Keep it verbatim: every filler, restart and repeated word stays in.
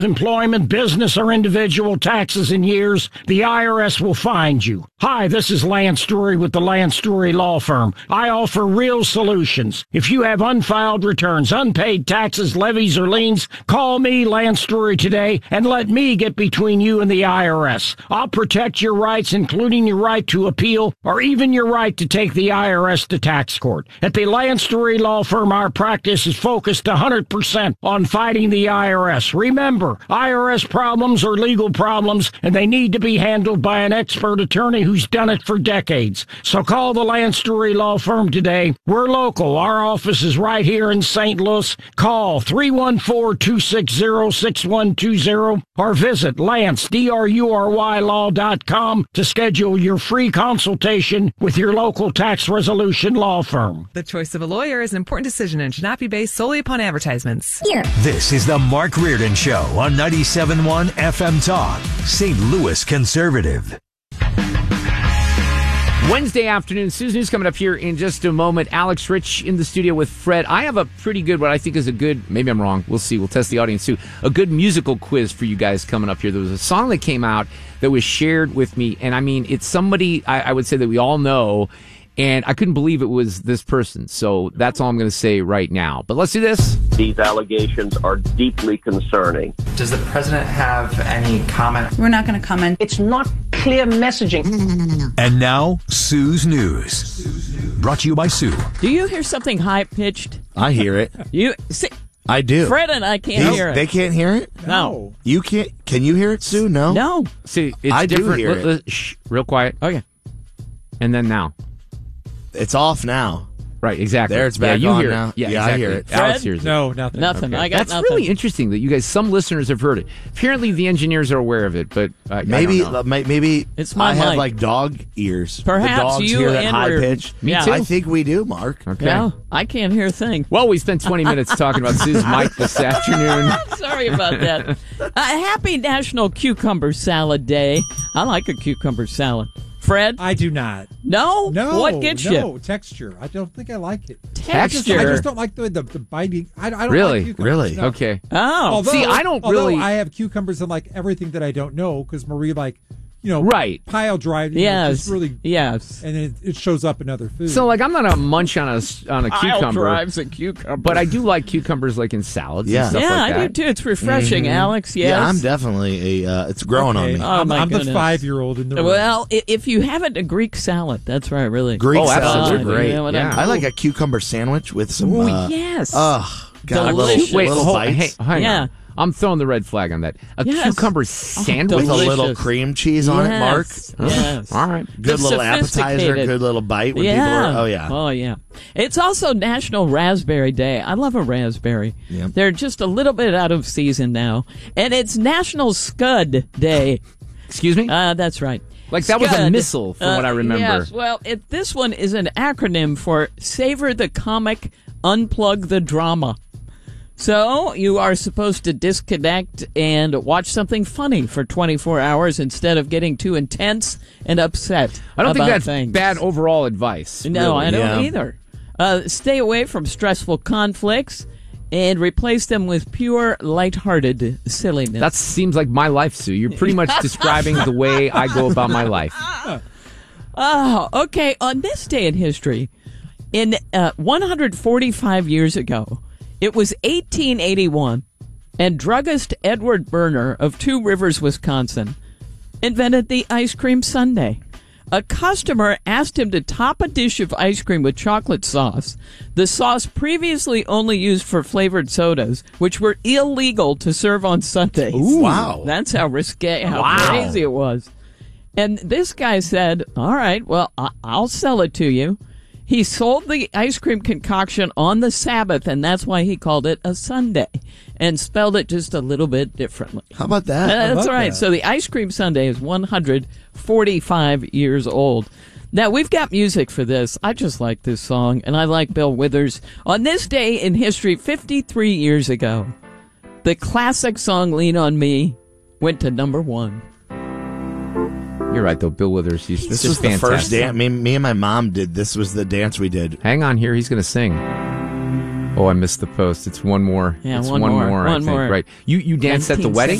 employment, business, or individual taxes in years, the I R S will find you. Hi, this is Lance Drury with the Lance Drury Law Firm. I offer real solutions. If you have unfiled returns, unpaid taxes, levies, or liens, call me, Lance Drury, today and let me get between you and the I R S. I'll protect your rights, including your right to appeal or even your right to take the I R S to tax court. At the Lance Drury Law Firm, our practice is focused one hundred percent on fighting the I R S. Remember, I R S problems are legal problems, and they need to be handled by an expert attorney who's done it for decades. So call the Lance Drury Law Firm today. We're local. Our office is right here in Saint Louis. Call three one four, two six zero, six one two zero or visit Lance, D R U R Y law dot com to schedule your free consultation with your local tax resolution law firm. The choice of a lawyer is an important decision and should not be based solely upon advertisements. Here. This is the Mark Reardon Show on ninety-seven point one F M Talk, Saint Louis Conservative. Wednesday afternoon, Sue's News coming up here in just a moment. Alex Rich in the studio with Fred. I have a pretty good, what I think is a good, maybe I'm wrong, we'll see, we'll test the audience too, a good musical quiz for you guys coming up here. There was a song that came out that was shared with me, and I mean, it's somebody I, I would say that we all know, and I couldn't believe it was this person. So that's all I'm going to say right now. But let's do this. These allegations are deeply concerning. Does the president have any comment? We're not going to comment. It's not clear messaging. No, no, no, no, no. And now, Sue's News. Brought to you by Sue. Do you hear something high-pitched? I hear it. You see, I do. Fred and I can't These, hear it. They can't hear it? No. You can't? Can you hear it, Sue? No? No. See, it's I do different. hear L- it. l- shh, real quiet. Okay. And then now. It's off now. Right, exactly. There, it's back yeah, you on hear now. It. Yeah, Yeah, I exactly. hear it. Alex Fred? hears it. No, nothing. Nothing. Okay. I got That's nothing. really interesting that you guys, some listeners have heard it. Apparently, the engineers are aware of it, but uh, Maybe, I don't know. uh, may- maybe It's my I have mic. like dog ears. Perhaps the dogs you hear that and high Reardon. pitch. Me Yeah. too. I think we do, Mark. Okay. Yeah, I can't hear a thing. Well, we spent twenty minutes talking about Sue's mic this afternoon. Sorry about that. Uh, happy National Cucumber Salad Day. I like a cucumber salad. Fred? I do not. No? No. What gets you? No, texture. I don't think I like it. I just, Texture? I just don't like the the, the biting. I, I don't Really? like cucumbers. Really? No. Okay. Oh. Although, See, I don't although really- I have cucumbers in like everything that I don't know because Marie like, you know, Right. pile drive. You know, Yes. just really, Yes. and it, it shows up in other food. So, like, I'm not a munch on a, s- on a Aisle cucumber, drives a cucumber. but I do like cucumbers, like, in salads Yeah. and stuff yeah, like I that. do too. It's refreshing, Mm-hmm. Alex. Yes. Yeah, I'm definitely a. Uh, it's growing Okay. on me. Oh, I'm, my I'm the goodness. five-year-old in the room. Well, i- if you haven't, a Greek salad. That's right, really. Greek Oh, salads are absolutely. great. You know what Yeah. I I like a cucumber sandwich with some. Oh, uh, yes. Ugh, got a Delicious. little, Wait, little hold, bites hey, hang Yeah. on. I'm throwing the red flag on that. A Yes. cucumber sandwich? with a little delicious. cream cheese on it, Mark. Yes. Yes. All right. Good The little appetizer, sophisticated- good little bite when yeah. people are. Oh yeah. Oh, yeah. It's also National Raspberry Day. I love a raspberry. Yep. They're just a little bit out of season now. And it's National Scud Day. Excuse me? Uh, that's right. Like, that was a Scud. missile, from Uh, what I remember. Yes, well, it, this one is an acronym for Savor the Comic, Unplug the Drama. So you are supposed to disconnect and watch something funny for twenty-four hours instead of getting too intense and upset. I don't think about that's things. bad overall advice. No, really. I don't Yeah. either. Uh, stay away from stressful conflicts and replace them with pure, lighthearted silliness. That seems like my life, Sue. You're pretty much describing the way I go about my life. Oh, okay. On this day in history, in uh, one hundred forty-five years ago, it was eighteen eighty-one, and druggist Edward Berner of Two Rivers, Wisconsin, invented the ice cream sundae. A customer asked him to top a dish of ice cream with chocolate sauce, the sauce previously only used for flavored sodas, which were illegal to serve on Sundays. Wow. That's how risque, how Wow. crazy it was. And this guy said, all right, well, I- I'll sell it to you. He sold the ice cream concoction on the Sabbath, and that's why he called it a sundae and spelled it just a little bit differently. How about that? Uh, that's about right. that? So the ice cream sundae is one hundred forty-five years old. Now, we've got music for this. I just like this song, and I like Bill Withers. On this day in history, fifty-three years ago, the classic song Lean on Me went to number one. You're right, though. Bill Withers. He's This just was the fantastic. first dance. Me, me and my mom did. This was the dance we did. Hang on here. He's going to sing. Oh, I missed the post. It's one more. Yeah, it's one one more, more. I one think. more. Right. You you danced at the wedding.